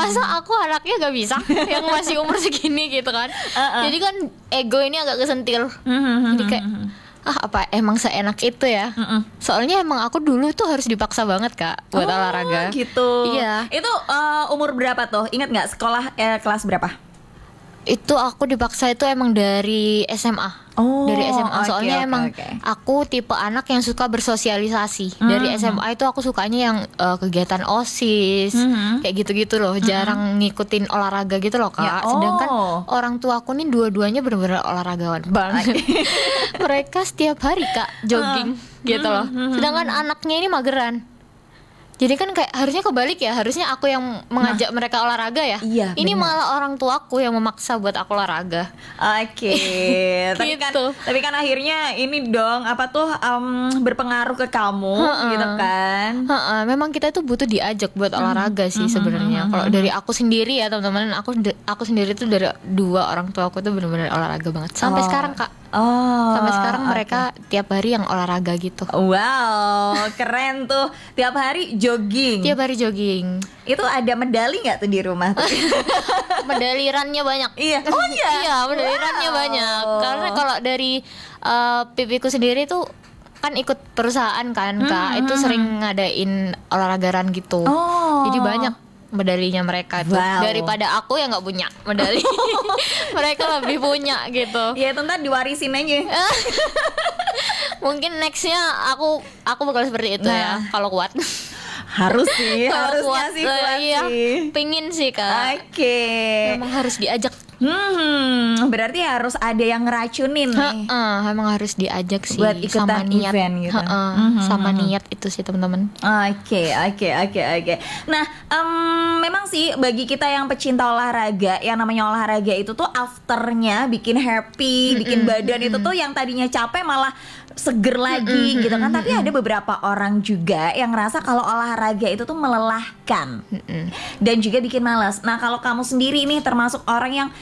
Masa aku anaknya gak bisa yang masih umur segini gitu kan. Jadi kan ego ini agak kesentil. Jadi kayak apa emang seenak itu ya. Soalnya emang aku dulu tuh harus dipaksa banget Kak buat olahraga gitu. Iya. Itu umur berapa tuh? Ingat nggak sekolah kelas berapa? Itu aku dipaksa itu emang dari SMA. Dari SMA soalnya emang aku tipe anak yang suka bersosialisasi. Dari SMA itu aku sukanya yang kegiatan OSIS kayak gitu-gitu loh. Jarang ngikutin olahraga gitu loh Kak. Sedangkan orang tua aku nih dua-duanya benar-benar olahragawan banget. Mereka setiap hari Kak jogging gitu loh. Sedangkan anaknya ini mageran. Jadi kan kayak harusnya kebalik ya. Harusnya aku yang mengajak mereka olahraga ya. Iya, ini bener. malah orang tuaku yang memaksa buat aku olahraga. Oke. Gitu. Tapi kan akhirnya ini dong apa tuh berpengaruh ke kamu gitu kan. Memang kita itu butuh diajak buat olahraga sih sebenarnya. Kalau dari aku sendiri ya teman-teman, aku sendiri tuh dari dua orang tua aku tuh benar-benar olahraga banget. Sampai sekarang Kak. Sampai sekarang mereka tiap hari yang olahraga gitu. Wow, keren tuh. Tiap hari jogging. Tiap hari jogging. Itu ada medali nggak tuh di rumah? Medalirannya banyak. Iya. Oh iya. Iya, medalirannya banyak. Karena kalau dari pipiku sendiri tuh kan ikut perusahaan kan Kak. Itu sering ngadain olahragaran gitu. Jadi banyak medalinya mereka tuh. Daripada aku yang nggak punya medali. Mereka lebih punya gitu. Ya itu ntar diwarisin aja. Mungkin nextnya aku bakal seperti itu ya kalau kuat. Harus sih, Kalau harusnya sih kuat iya, sih. pingin sih Kak. Oke. Memang harus diajak. Berarti harus ada yang ngeracunin nih. Memang harus diajak sih Buat ikutan sama niat event gitu. sama niat itu sih teman-teman. Oke. Nah, memang sih bagi kita yang pecinta olahraga, yang namanya olahraga itu tuh afternya bikin happy, bikin badan itu tuh yang tadinya capek malah seger lagi gitu kan. Tapi ada beberapa orang juga yang ngerasa kalau olahraga itu tuh melelahkan dan juga bikin malas. Nah, kalau kamu sendiri nih termasuk orang yang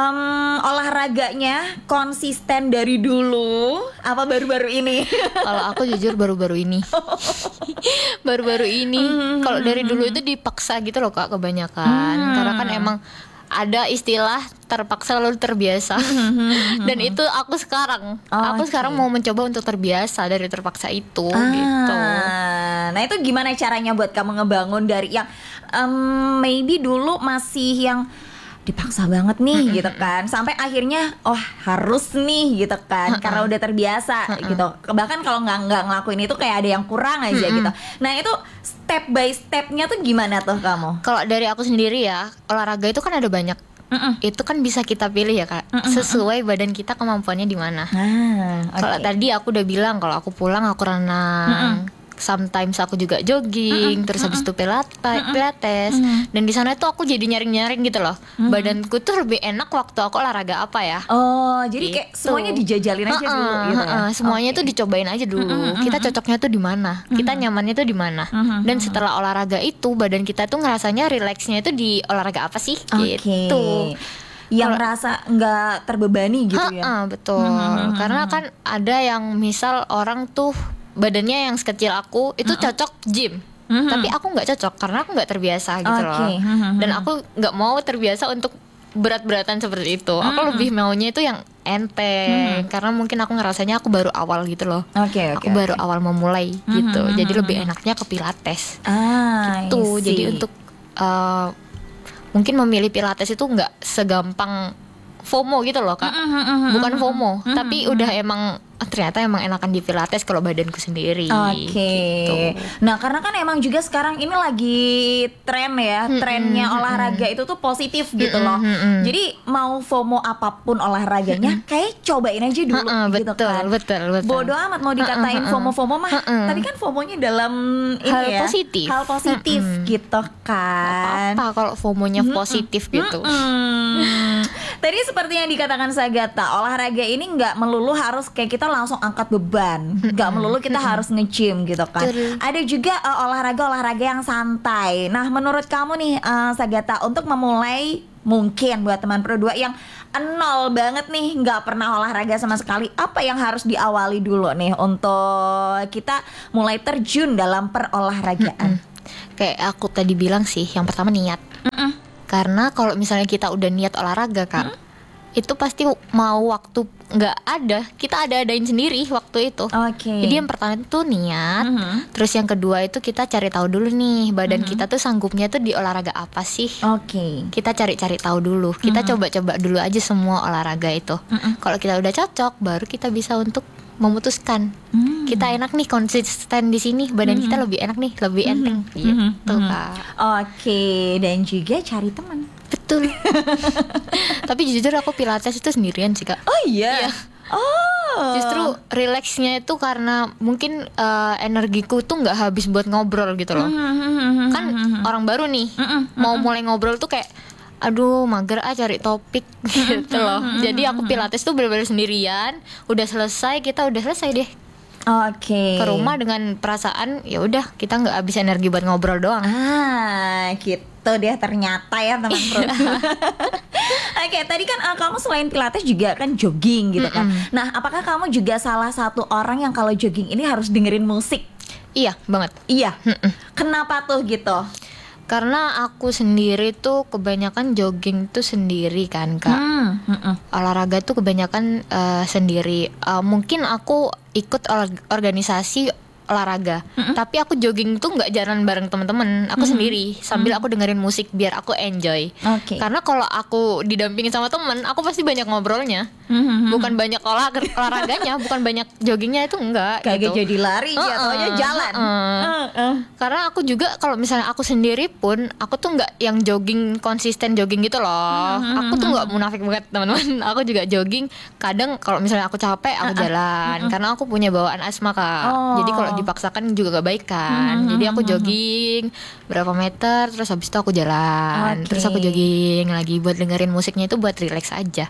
olahraganya konsisten dari dulu apa baru-baru ini? Kalau aku jujur baru-baru ini. Baru-baru ini. Kalau dari dulu itu dipaksa gitu loh Kak kebanyakan. Karena kan emang ada istilah terpaksa lalu terbiasa. Dan itu aku sekarang. Aku sekarang mau mencoba untuk terbiasa dari terpaksa itu gitu. Nah, itu gimana caranya buat kamu ngebangun dari yang maybe dulu masih yang dipaksa banget nih gitu kan, sampai akhirnya harus nih gitu kan, karena udah terbiasa gitu. Bahkan kalau nggak ngelakuin itu kayak ada yang kurang aja gitu. Nah, itu step by stepnya tuh gimana tuh kamu? Kalau dari aku sendiri ya, olahraga itu kan ada banyak. Itu kan bisa kita pilih ya Kak, sesuai badan kita kemampuannya di mana. Kalau tadi aku udah bilang kalau aku pulang aku renang. Sometimes aku juga jogging, terus habis itu pilates. Dan di sana tuh aku jadi nyaring-nyaring gitu loh. Badanku tuh lebih enak waktu aku olahraga apa ya. Jadi gitu. kayak semuanya dijajalin aja dulu gitu ya. Semuanya tuh dicobain aja dulu. Kita cocoknya tuh di mana, kita nyamannya tuh di mana. Dan setelah olahraga itu badan kita tuh ngerasanya rileksnya itu di olahraga apa sih gitu. Yang rasa nggak terbebani gitu ya. Betul. Karena kan ada yang misal orang tuh badannya yang sekecil aku itu cocok gym, tapi aku nggak cocok karena aku nggak terbiasa gitu loh. Dan aku nggak mau terbiasa untuk berat-beratan seperti itu. Aku lebih maunya itu yang enteng, karena mungkin aku ngerasanya aku baru awal gitu loh. Aku baru awal memulai gitu. Jadi lebih enaknya ke pilates gitu. Jadi untuk mungkin memilih pilates itu nggak segampang FOMO gitu loh Kak. Bukan FOMO, tapi udah emang ternyata emang enakan di pilates kalau badanku sendiri. Gitu. Nah, karena kan emang juga sekarang ini lagi tren ya, trennya olahraga itu tuh positif gitu loh. Jadi mau FOMO apapun olahraganya, kayak cobain aja dulu gitu kan. Betul. Bodoh amat mau dikatain FOMO mah, tapi kan FOMOnya dalam ini hal positif gitu kan. Apa kalau FOMOnya positif gitu. Tadi seperti yang dikatakan Sagatha, olahraga ini nggak melulu harus kayak kita langsung angkat beban, nggak melulu kita harus nge-gym gitu kan. Ada juga olahraga yang santai. Nah, menurut kamu nih Sagatha, untuk memulai mungkin buat teman Pro 2 yang nol banget nih, nggak pernah olahraga sama sekali, apa yang harus diawali dulu nih untuk kita mulai terjun dalam perolahragaan? Kayak aku tadi bilang sih, yang pertama niat. Karena kalau misalnya kita udah niat olahraga Kak, itu pasti mau waktu nggak ada, kita adain sendiri waktu itu. Jadi yang pertama itu niat, terus yang kedua itu kita cari tahu dulu nih badan kita tuh sanggupnya tuh di olahraga apa sih. Kita cari-cari tahu dulu, kita coba-coba dulu aja semua olahraga itu. Kalau kita udah cocok, baru kita bisa untuk memutuskan kita enak nih konsisten di sini, badan kita lebih enak nih, lebih enteng gitu Kak. Dan juga cari teman. Betul. Tapi jujur aku pilates itu sendirian sih Kak. Iya. Justru rileksnya itu karena mungkin energiku tuh nggak habis buat ngobrol gitu loh. Kan orang baru nih mau mulai ngobrol tuh kayak aduh mager cari topik gitu loh. Jadi aku pilates tuh bener-bener sendirian. Udah selesai, kita udah selesai deh. Ke rumah dengan perasaan ya udah kita nggak habis energi buat ngobrol doang. Gitu deh ternyata ya teman produk. Tadi kan kamu selain pilates juga kan jogging gitu kan. Nah, apakah kamu juga salah satu orang yang kalau jogging ini harus dengerin musik? Iya banget. Iya. Kenapa tuh gitu? Karena aku sendiri tuh kebanyakan jogging tuh sendiri kan Kak. Olahraga tuh kebanyakan sendiri. Mungkin aku ikut organisasi olahraga, tapi aku jogging tuh nggak jalan bareng teman-teman. Aku sendiri sambil aku dengerin musik biar aku enjoy. Karena kalau aku didampingin sama teman, aku pasti banyak ngobrolnya. Bukan banyak olahraganya, bukan banyak joggingnya, itu enggak. Kagak gitu. Jadi lari, jatuhnya jalan. Karena aku juga kalau misalnya aku sendiri pun, aku tuh nggak yang jogging konsisten jogging gitu loh. Aku tuh nggak munafik banget teman-teman. Aku juga jogging. Kadang kalau misalnya aku capek, aku jalan. Karena aku punya bawaan asma Kak. Jadi kalau dipaksakan juga gak baik kan. Jadi aku jogging berapa meter, terus habis itu aku jalan. Terus aku jogging lagi buat dengerin musiknya itu buat relax aja.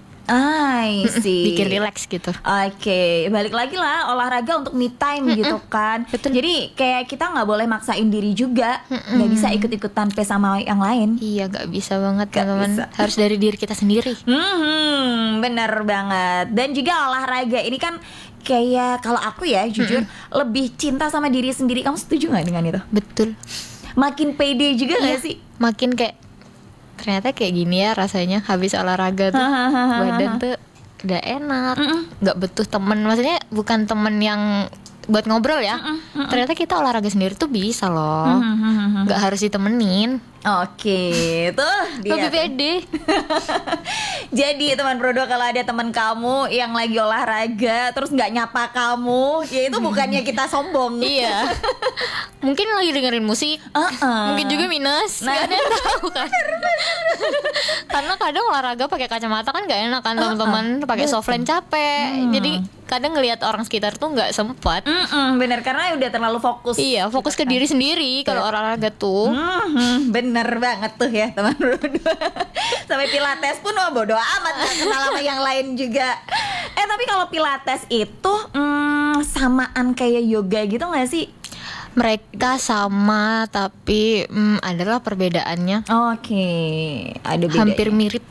Bikin relax gitu. Balik lagi lah olahraga untuk me time gitu kan. Betul. Jadi kayak kita nggak boleh maksain diri juga, nggak bisa ikut-ikutan pace sama yang lain. Iya, nggak bisa banget teman-teman. Harus dari diri kita sendiri. Bener banget. Dan juga olahraga ini kan kayak kalau aku ya jujur lebih cinta sama diri sendiri. Kamu setuju nggak dengan itu? Betul. Makin pede juga nggak sih? Makin kayak ternyata kayak gini ya rasanya habis olahraga tuh badan tuh udah enak, nggak butuh temen. Maksudnya bukan temen yang buat ngobrol ya. Ternyata kita olahraga sendiri tuh bisa loh, nggak harus ditemenin. Tuh dia lebih pede. Jadi teman Prodo, kalau ada teman kamu yang lagi olahraga terus nggak nyapa kamu, ya itu bukannya kita sombong. Iya. Mungkin lagi dengerin musik, mungkin juga minus. Nggak ada yang tahu kan. Karena kadang olahraga pakai kacamata kan nggak enak kan teman-teman. Pakai softline capek. Jadi kadang ngelihat orang sekitar tuh nggak sempat. Bener, karena udah terlalu fokus. Iya, fokus ke diri sendiri kalau olahraga tuh. Bener banget tuh ya teman berdua. Sampai pilates pun bodo amat, gak kenal sama yang lain juga. Tapi kalau pilates itu samaan kayak yoga gitu gak sih? Mereka sama, tapi adalah perbedaannya. Ada bedanya. Hampir mirip.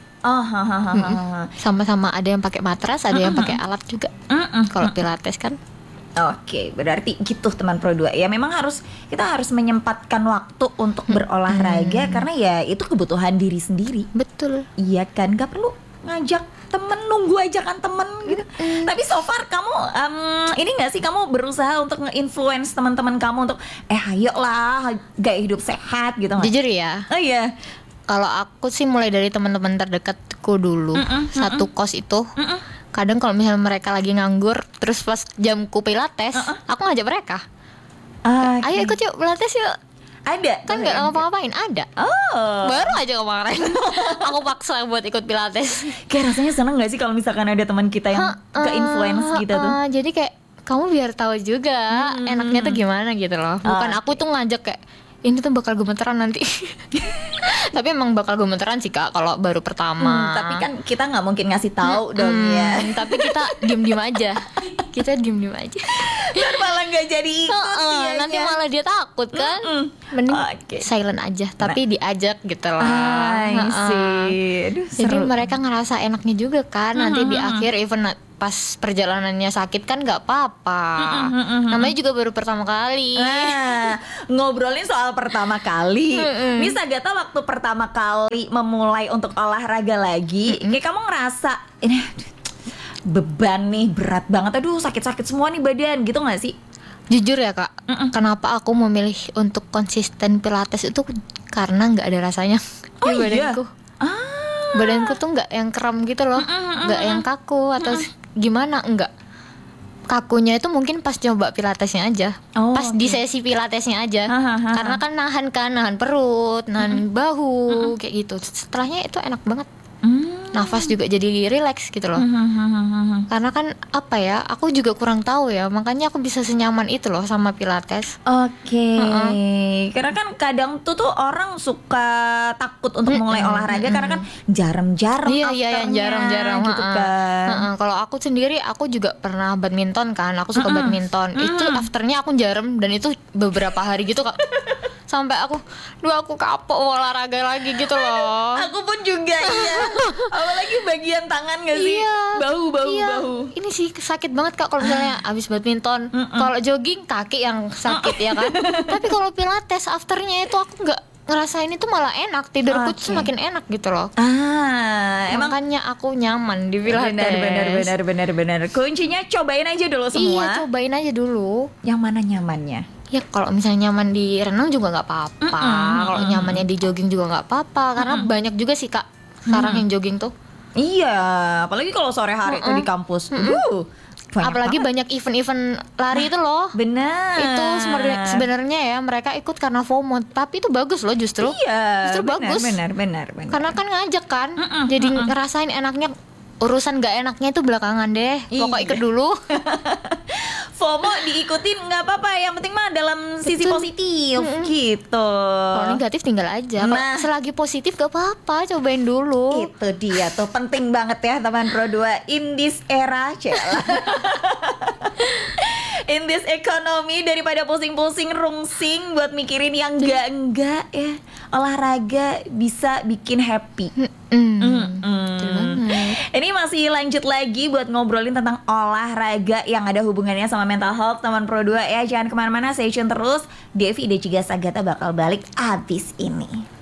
Sama-sama ada yang pakai matras, ada yang pakai alat juga. Kalau pilates kan. Berarti gitu teman Pro 2. Ya memang kita harus menyempatkan waktu untuk berolahraga karena ya itu kebutuhan diri sendiri. Betul. Iya kan, gak perlu ngajak temen, nunggu ajakan temen gitu. Tapi so far kamu ini gak sih, kamu berusaha untuk nge-influence teman-teman kamu untuk ayo lah gaya hidup sehat gitu gak? Jujur ya. Iya. Kalau aku sih mulai dari teman-teman terdekatku dulu. Satu kos itu. Kadang kalau misalnya mereka lagi nganggur, terus pas jamku pilates, aku ngajak mereka. Ayo ikut yuk pilates yuk. Ada kan nggak ngapa-ngapain, ada. Baru aja kemarin aku paksa buat ikut pilates. Kayak rasanya seneng nggak sih kalau misalkan ada teman kita yang ke influence kita tuh. Jadi kayak kamu biar tahu juga enaknya tuh gimana gitu loh. Bukan aku tuh ngajak kayak ini tuh bakal gemeteran nanti. Tapi emang bakal gemeteran sih Kak kalau baru pertama. Tapi kan kita nggak mungkin ngasih tahu dong ya. Tapi kita diem-diem aja. Kita diem-diem aja. Biar malah nggak jadi ikut. Nanti malah dia takut kan. Mending silent aja. Tapi diajak gitu lah. Aduh, jadi mereka ngerasa enaknya juga kan. Nanti di akhir event pas perjalanannya sakit kan nggak apa-apa. Namanya juga baru pertama kali. Ngobrolin soal pertama kali. Miss Agatha waktu pertama kali memulai untuk olahraga lagi, kayak kamu ngerasa ini beban nih, berat banget, aduh sakit-sakit semua nih badan gitu nggak sih? Jujur ya kak, kenapa aku memilih untuk konsisten pilates itu karena nggak ada rasanya di badanku. Badanku tuh nggak yang kram gitu loh, nggak yang kaku atau gimana, enggak. Kakunya itu mungkin pas coba pilatesnya aja, pas di sesi pilatesnya aja. Karena kan nahan perut, nahan bahu kayak gitu. Setelahnya itu enak banget. Nafas juga jadi rileks gitu loh. Karena kan apa ya, aku juga kurang tahu ya, makanya aku bisa senyaman itu loh sama pilates. Karena kan kadang tuh orang suka takut untuk mulai olahraga karena kan jarang-jarang jarang-jarang gitu kan. Kalau aku sendiri, aku juga pernah badminton kan, aku suka badminton. Itu afternya aku jarem, dan itu beberapa hari gitu kak. Sampai aku kapok olahraga lagi gitu loh. Aku pun juga iya. Apalagi bagian tangan gak sih? Bahu. Ini sih sakit banget kak kalau misalnya abis badminton. Kalau jogging kaki yang sakit ya kan. Tapi kalau pilates afternya itu aku nggak ngerasain, itu malah enak, tidurku tuh semakin enak gitu loh. Makanya aku nyaman di pilates. Benar. Kuncinya cobain aja dulu semua. Iya, cobain aja dulu. Yang mana nyamannya? Ya kalau misalnya nyaman di renang juga nggak apa-apa. Kalau nyamannya di jogging juga nggak apa-apa. Karena banyak juga sih kak sekarang yang jogging tuh. Iya, apalagi kalau sore hari tuh di kampus. Apalagi banyak event-event lari itu loh. Benar. Itu sebenarnya ya mereka ikut karena FOMO, tapi itu bagus loh justru. Iya, justru bagus. Benar. Karena kan ngajak kan. Jadi ngerasain enaknya. Urusan gak enaknya itu belakangan deh. Pokok ikut dulu. FOMO diikutin nggak apa-apa, yang penting mah dalam sisi positif gitu. Kalau negatif tinggal aja. Kalau selagi positif gak apa-apa, cobain dulu. Itu dia tuh, penting banget ya teman Pro 2 in this era, in this economy, daripada pusing-pusing rungsing buat mikirin yang enggak ya. Olahraga bisa bikin happy. Ini masih lanjut lagi buat ngobrolin tentang olahraga yang ada hubungannya sama mental health, teman Pro 2 ya. Jangan kemana-mana, stay tune terus. Devi dan juga Agatha bakal balik abis ini.